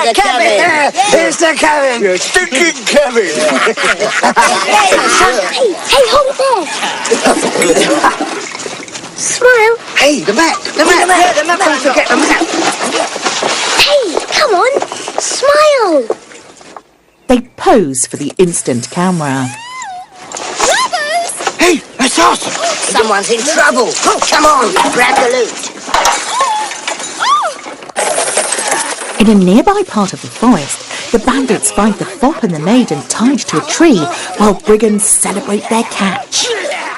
the Kevin! It's the Kevin! Yeah, stinking Kevin! Hey, hold it there! Smile. Hey, the map! The map! Yeah, the map! Don't forget the map! Hey, come on! Smile! They pose for the instant camera. Robbers! Hey, that's us! Someone's in trouble. Come on, grab the loot. In a nearby part of the forest, the bandits find the fop and the maiden tied to a tree while brigands celebrate their catch.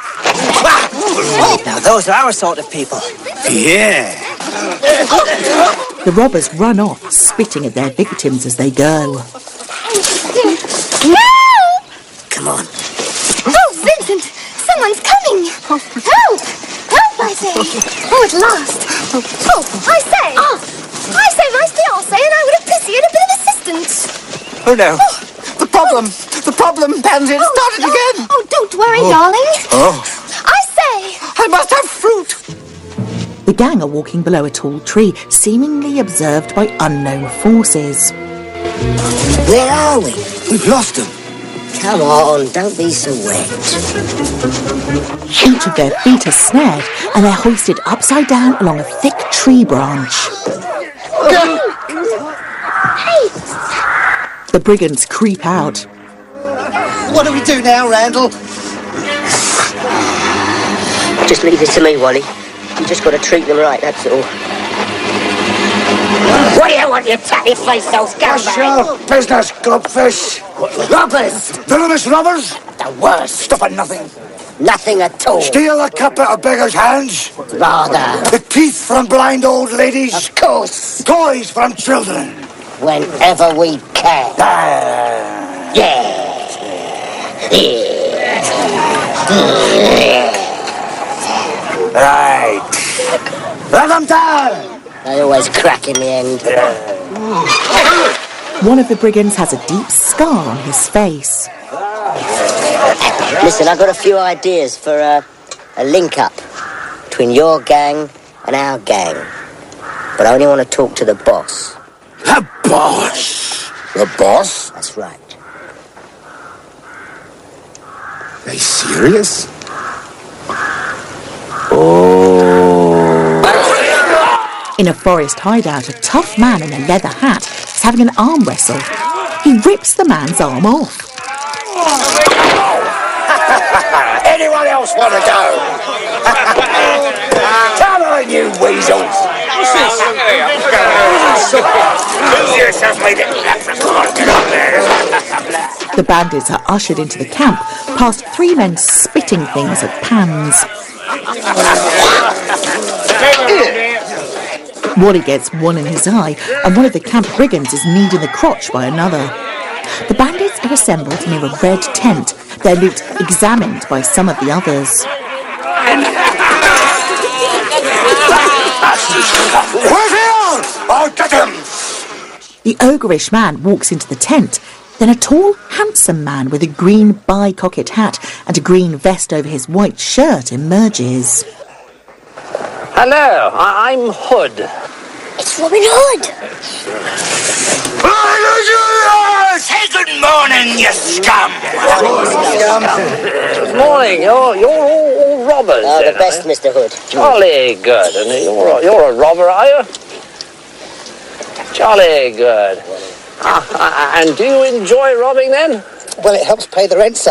Now those are our sort of people. Yeah. The robbers run off, spitting at their victims as they go. No! Come on. Oh, Vincent! Someone's coming! Help! Help, I say! Oh, at last! Oh, I say! I say my fiancé and I would appreciate a bit of assistance. Oh no. The problem, Pansy, it started again. Oh, don't worry, darling. Oh. I say! I must have fruit. The gang are walking below a tall tree, seemingly observed by unknown forces. Where are we? We've lost them. Come on, don't be so wet. Each of their feet are snared, and they're hoisted upside down along a thick tree branch. Hey! The brigands creep out. What do we do now, Randall? Just leave it to me, Wally. You just got to treat them right, that's all. What do you want, you tatty face, those What's your business, Globfish? robbers? Villainous robbers? The worst. Stop at nothing. Nothing at all. Steal the cup out of beggars' hands. Rather. The teeth from blind old ladies. Of course. Toys from children. Whenever we can. Yeah. Right. Let them down. They always crack in the end. One of the brigands has a deep scar on his face. Listen, I've got a few ideas for a link-up between your gang and our gang. But I only want to talk to the boss. The boss. The boss? That's right. Are you serious? In a forest hideout, a tough man in a leather hat is having an arm wrestle. He rips the man's arm off. Anyone else want to go? Come on, you weasels. The bandits are ushered into the camp, past three men spitting things at pans. Wally gets one in his eye, and one of the camp brigands is kneed in the crotch by another. The bandits are assembled near a red tent, their loot examined by some of the others. Where's he on? I'll get him. The ogreish man walks into the tent. Then a tall, handsome man with a green bicocket hat and a green vest over his white shirt emerges. Hello, I'm Hood. It's Robin Hood! Say good morning, you scum. Good morning. You're all robbers. Oh, the then, best, eh? Mr. Hood. Jolly good. And you're a robber, are you? Jolly good. And do you enjoy robbing then? Well, it helps pay the rent, sir.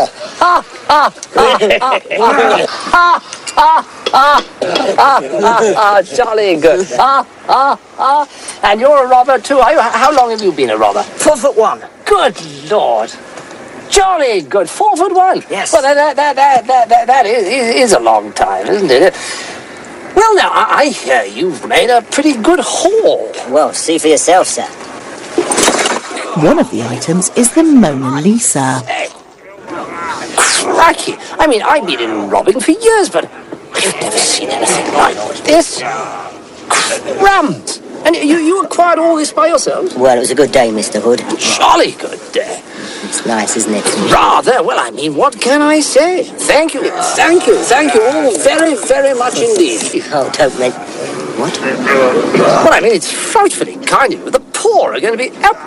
Jolly good. And you're a robber too, are you? How long have you been a robber? 4'1". Good Lord. Jolly good. 4'1". Yes. Well, that is a long time, isn't it? Well, now, I hear you've made a pretty good haul. Well, see for yourself, sir. One of the items is the Mona Lisa. Hey. Cracky. I mean, I've been in robbing for years, but I've never seen anything like this. Crumbs. And you acquired all this by yourselves? Well, it was a good day, Mr. Hood. Jolly good day. It's nice, isn't it? Rather. Well, I mean, what can I say? Thank you all very, very much indeed. Oh, don't make... What? Well, I mean, it's frightfully kind of you. The poor are going to be